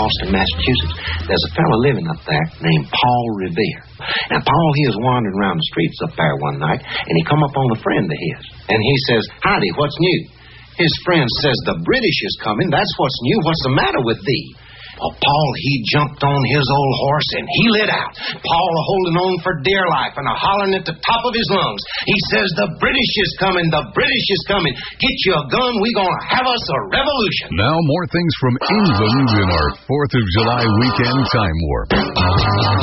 Boston, Massachusetts. There's a fellow living up there named Paul Revere. Now, Paul, he was wandering around the streets up there one night, and he come up on a friend of his. And he says, "Howdy, what's new?" His friend says, "The British is coming. That's what's new. What's the matter with thee?" Well, Paul, he jumped on his old horse, and he lit out. Paul holding on for dear life and hollering at the top of his lungs. He says, "The British is coming. The British is coming. Get you a gun. We're going to have us a revolution." Now, more things from England in our 4th of July weekend time warp.